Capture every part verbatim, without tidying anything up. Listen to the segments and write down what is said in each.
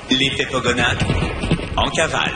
L'effet Pogonac en cavale.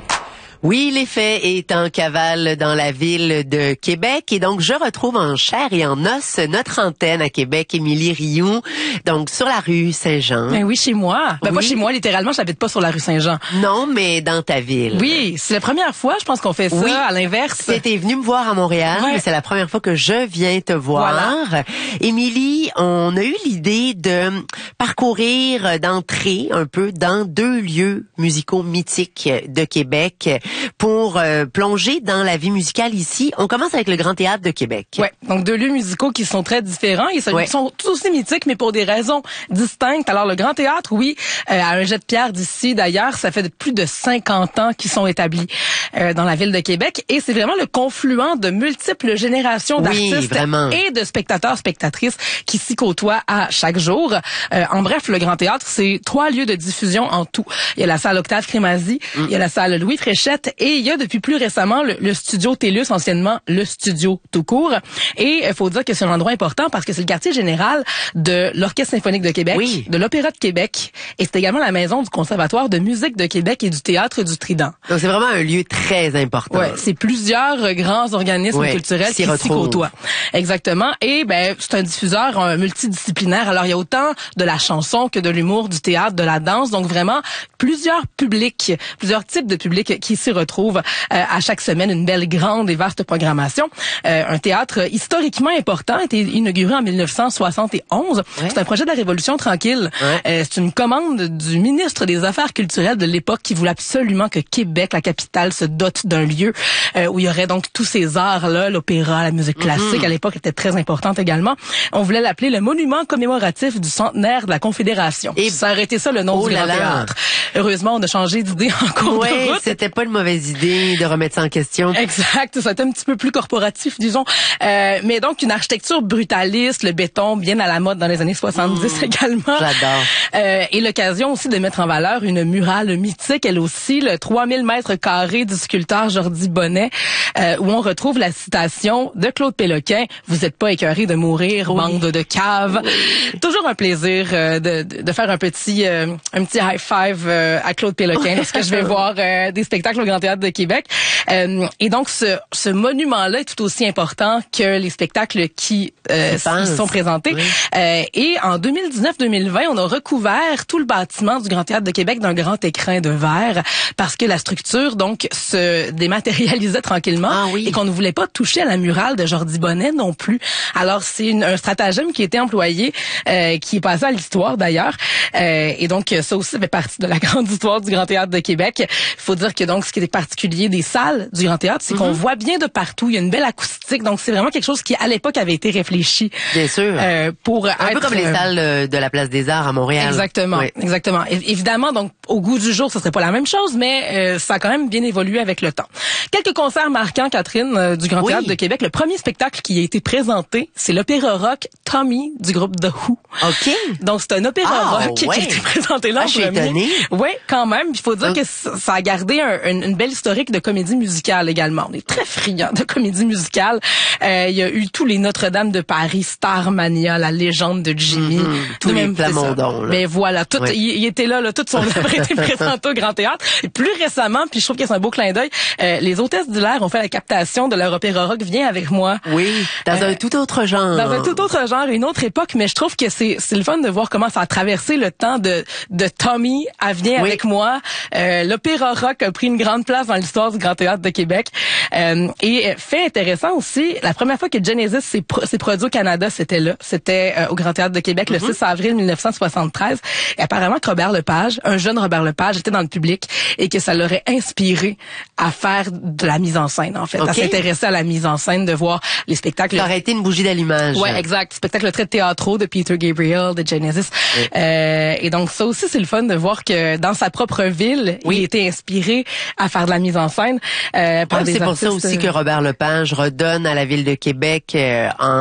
Oui, l'effet est en cavale dans la ville de Québec et donc je retrouve en chair et en os notre antenne à Québec, Émilie Rioux, donc sur la rue Saint-Jean. Ben oui, chez moi. Ben oui. pas chez moi, littéralement, je n'habite pas sur la rue Saint-Jean. Non, mais dans ta ville. Oui, c'est la première fois, je pense qu'on fait ça, oui. à l'inverse. T'es venu me voir à Montréal, ouais. mais c'est la première fois que je viens te voir. Voilà. Émilie, on a eu l'idée de parcourir, d'entrer un peu dans deux lieux musicaux mythiques de Québec pour euh, plonger dans la vie musicale ici. On commence avec le Grand Théâtre de Québec. Ouais, donc deux lieux musicaux qui sont très différents et ouais. sont tous aussi mythiques, mais pour des raisons distinctes. Alors le Grand Théâtre, oui, euh, à un jet de pierre d'ici, d'ailleurs, ça fait plus de cinquante ans qu'ils sont établis euh, dans la ville de Québec et c'est vraiment le confluent de multiples générations oui, d'artistes vraiment. et de spectateurs, spectatrices qui s'y côtoient à chaque jour. Euh, en bref, le Grand Théâtre, c'est trois lieux de diffusion en tout. Il y a la salle Octave Crémazie, mm. il y a la salle Louis Fréchette et il y a depuis plus récemment le, le studio Télus, anciennement le studio tout court. Et il faut dire que c'est un endroit important parce que c'est le quartier général de l'Orchestre symphonique de Québec, oui. de l'Opéra de Québec et c'est également la maison du Conservatoire de musique de Québec et du Théâtre du Trident. Donc c'est vraiment un lieu très important. Ouais, c'est plusieurs grands organismes ouais, culturels qui s'y côtoient. Exactement. Et ben c'est un diffuseur un multidisciplinaire. Alors il y a autant de la chanson que de l'humour, du théâtre, de la danse. Donc vraiment plusieurs publics, plusieurs types de publics qui s'y retrouvent euh, à chaque semaine. Une belle grande et vaste programmation. Euh, un théâtre historiquement important a été inauguré en mille neuf cent soixante et onze. Ouais. C'est un projet de la Révolution tranquille. Ouais. Euh, c'est une commande du ministre des Affaires culturelles de l'époque qui voulait absolument que Québec, la capitale, se dote d'un lieu euh, où il y aurait donc tous ces arts-là, l'opéra, la musique classique. Mm-hmm. À l'époque, était très importante également. On voulait l'appeler le monument commémoratif du centenaire de la Confédération. Et ça aurait été ça le nom oh du Grand Théâtre. Heureusement, on a changé d'idée en cours ouais, de route. C'était pas une mauvaise idée de remettre ça en question. Exact, ça a été un petit peu plus corporatif, disons. Euh, mais donc, une architecture brutaliste, le béton bien à la mode dans les années soixante-dix mmh, également. J'adore. Euh, et l'occasion aussi de mettre en valeur une murale mythique, elle aussi, le trois mille mètres carrés du sculpteur Jordi Bonnet, euh, où on retrouve la citation de Claude Péloquin, « Vous êtes pas écœurés de mourir, oui. bande de caves. Oui. » Toujours un plaisir euh, de, de faire un petit euh, un petit high five euh, à Claude Péloquin lorsque je vais voir euh, des spectacles au Grand Théâtre de Québec. Euh, et donc, ce, ce monument-là est tout aussi important que les spectacles qui euh, sont présentés. Oui. Euh, et en deux mille dix-neuf deux mille vingt, on a recouvert tout le bâtiment du Grand Théâtre de Québec d'un grand écrin de verre parce que la structure, donc, se dématérialisait tranquillement ah, oui. et qu'on ne voulait pas toucher à la murale de Jordi Bonnet non plus. Alors, c'est une, un stratagème qui a été employé, euh, qui est passé à l'histoire d'ailleurs. Euh, et donc, ça aussi fait partie de la grande histoire du Grand Théâtre de Québec. Il faut dire que donc, ce qui est particulier des salles du Grand Théâtre, c'est mm-hmm. qu'on voit bien de partout. Il y a une belle acoustique. Donc, c'est vraiment quelque chose qui, à l'époque, avait été réfléchi. Bien sûr. Euh, pour un être, peu comme les salles de la Place des Arts à Montréal. Exactement. Oui. Exactement. É- évidemment, donc, au goût du jour, ce serait pas la même chose, mais euh, ça a quand même bien évolué avec le temps. Quelques concerts marquants, Catherine, euh, du Grand oui. Théâtre de Québec. Le premier spectacle qui a été présenté, c'est l'opéra rock Tommy du groupe The Who. OK. Donc, c'est un opéra ah, rock ouais. qui a été présenté là. Ah, je suis étonnée. Oui, quand même. Il faut dire ah. que ça a gardé un, une, une belle historique de comédie musicale également. On est très friands de comédie musicale. Euh, il y a eu tous les Notre-Dame de Paris, Starmania, la légende de Jimmy. Mm-hmm. Tous les même Plamondon. Mais voilà, tout, ouais. il, il était là, là, tout son œuvre a été présenté au Grand Théâtre. Et plus récemment, puis je trouve que c'est un beau clin d'œil, euh, les Hôtesses d'Hilaire ont fait la captation de leur opéra rock Viens avec moi. Oui, dans euh, un tout autre genre. Dans un tout autre genre, une autre époque, mais je trouve que c'est c'est le fun de voir comment ça a traversé le temps de de Tommy à Viens oui. avec moi. Euh, l'opéra rock a pris une grande place dans l'histoire du Grand Théâtre de Québec. Euh, et fait intéressant aussi, la première fois que Genesis s'est, pro- s'est produit au Canada, c'était là. C'était euh, au Grand Théâtre de Québec mm-hmm. le six avril mille neuf cent soixante-treize. Et apparemment que Robert Lepage, un jeune Robert Lepage, était dans le public et que ça l'aurait inspiré à faire de la mise en scène, en fait. Okay. À s'intéresser à la mise en scène, de voir les spectacles. Ça aurait été une bougie d'allumage. Ouais, exact. Spectacle très théâtraux de Peter Gabriel, de Genesis. Oui. Euh, et donc, ça aussi, c'est le fun de voir que dans sa propre ville, oui. il était inspiré à faire de la mise en scène euh, par ouais, des c'est artistes. C'est pour ça aussi que Robert Lepage redonne à la ville de Québec euh, en